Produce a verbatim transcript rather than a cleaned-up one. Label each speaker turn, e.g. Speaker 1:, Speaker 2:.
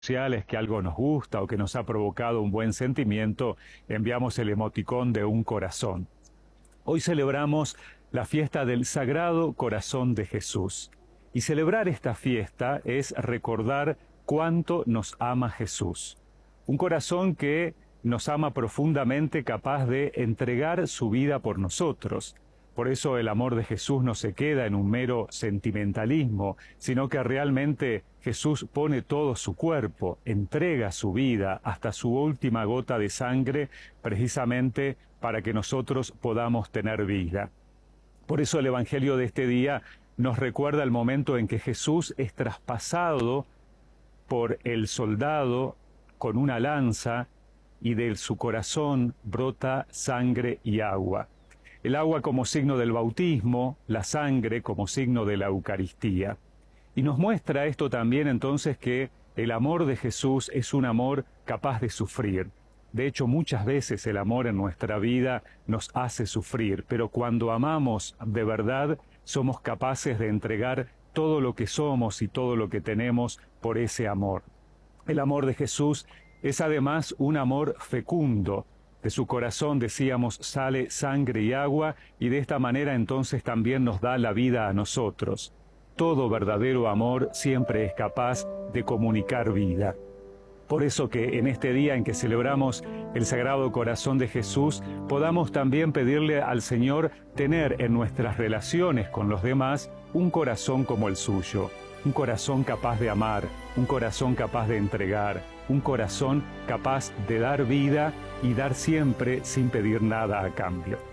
Speaker 1: sociales que algo nos gusta o que nos ha provocado un buen sentimiento, enviamos el emoticón de un corazón. Hoy celebramos la fiesta del Sagrado Corazón de Jesús. Y celebrar esta fiesta es recordar cuánto nos ama Jesús. Un corazón que nos ama profundamente, capaz de entregar su vida por nosotros. Por eso el amor de Jesús no se queda en un mero sentimentalismo, sino que realmente Jesús pone todo su cuerpo, entrega su vida hasta su última gota de sangre, precisamente para que nosotros podamos tener vida. Por eso el Evangelio de este día nos recuerda el momento en que Jesús es traspasado por el soldado con una lanza y de su corazón brota sangre y agua. El agua como signo del bautismo, la sangre como signo de la Eucaristía. Y nos muestra esto también entonces que el amor de Jesús es un amor capaz de sufrir. De hecho, muchas veces el amor en nuestra vida nos hace sufrir, pero cuando amamos de verdad, somos capaces de entregar todo lo que somos y todo lo que tenemos por ese amor. El amor de Jesús es además un amor fecundo. De su corazón, decíamos, sale sangre y agua, y de esta manera entonces también nos da la vida a nosotros. Todo verdadero amor siempre es capaz de comunicar vida. Por eso que en este día en que celebramos el Sagrado Corazón de Jesús, podamos también pedirle al Señor tener en nuestras relaciones con los demás un corazón como el suyo. Un corazón capaz de amar, un corazón capaz de entregar, un corazón capaz de dar vida y dar siempre sin pedir nada a cambio.